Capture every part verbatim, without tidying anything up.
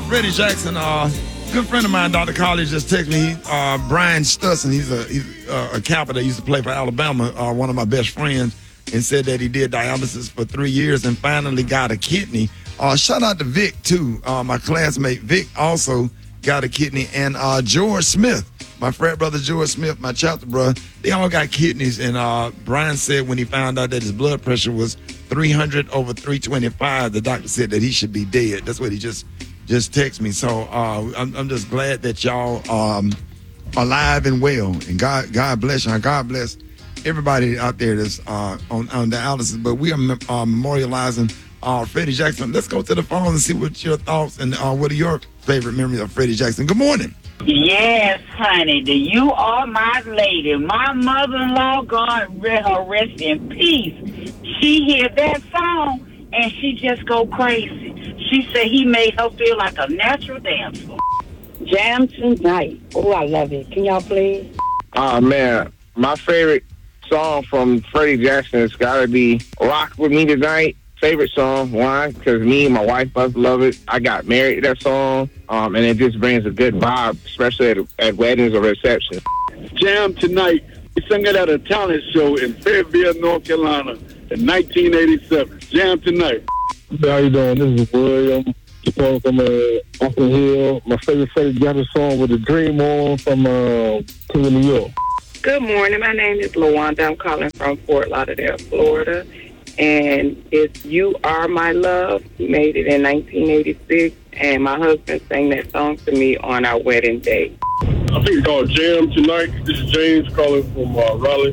Freddie Jackson, uh, good friend of mine, Doctor College, just texted me. He, uh, Brian Stusson, he's a he's uh, a capper that used to play for Alabama, uh, one of my best friends, and said that he did dialysis for three years and finally got a kidney. Uh, shout out to Vic, too. Uh, my classmate Vic also got a kidney. And uh, George Smith, my frat brother George Smith, my chapter brother, they all got kidneys. And uh, Brian said when he found out that his blood pressure was three hundred over three twenty-five, the doctor said that he should be dead. That's what he just just texted me. So uh, I'm, I'm just glad that y'all um, alive and well. And God God bless you. God bless everybody out there that's uh, on, on dialysis. But we are uh, memorializing uh, Freddie Jackson. Let's go to the phone and see what your thoughts and uh, what are your favorite memories of Freddie Jackson. Good morning. Yes, honey, the You Are My Lady. My mother-in-law, God let her rest in peace. She hear that song and she just go crazy. She said he made her feel like a natural dancer. Jam Tonight. Oh, I love it. Can y'all play? Oh, man. My favorite song from Freddie Jackson has got to be Rock With Me Tonight. Favorite song. Why? Because me and my wife both love it. I got married to that song, um, and it just brings a good vibe, especially at, at weddings or receptions. Jam Tonight. We sang it at a talent show in Fayetteville, North Carolina in nineteen eighty-seven. Jam Tonight. How you doing? This is William. From uh, Upland Hill. My favorite Freddie Jackson song was The Dream On from uh, King of New York. Good morning. My name is LaWanda. I'm calling from Fort Lauderdale, Florida. And it's You Are My Love. He made it in nineteen eighty-six. And my husband sang that song to me on our wedding day. I think it's called Jam Tonight. This is James calling from uh, Raleigh.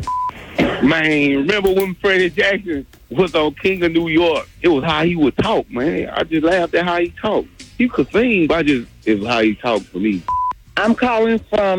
Man, remember when Freddie Jackson was on King of New York? It was how he would talk, man. I just laughed at how he talked. He could sing, but I just, it was how he talked for me. I'm calling from